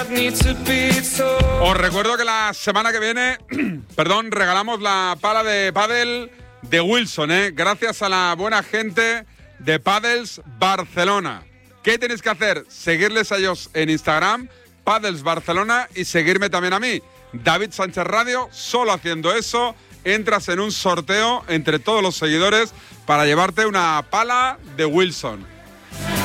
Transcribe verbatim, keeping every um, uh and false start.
Os recuerdo que la semana que viene, perdón, regalamos la pala de pádel de Wilson, ¿eh? Gracias a la buena gente de Padels Barcelona. ¿Qué tenéis que hacer? Seguirles a ellos en Instagram, Padels Barcelona, y seguirme también a mí, David Sánchez Radio. Solo haciendo eso entras en un sorteo entre todos los seguidores para llevarte una pala de Wilson.